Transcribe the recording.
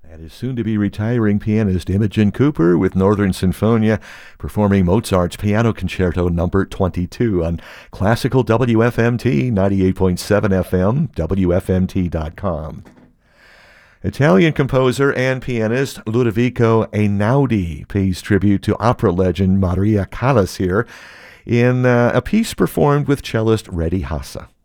That is soon-to-be retiring pianist Imogen Cooper with Northern Sinfonia performing Mozart's Piano Concerto Number 22 on Classical WFMT 98.7 FM, WFMT.com. Italian composer and pianist Ludovico Einaudi pays tribute to opera legend Maria Callas here in a piece performed with cellist Reddy Hasse.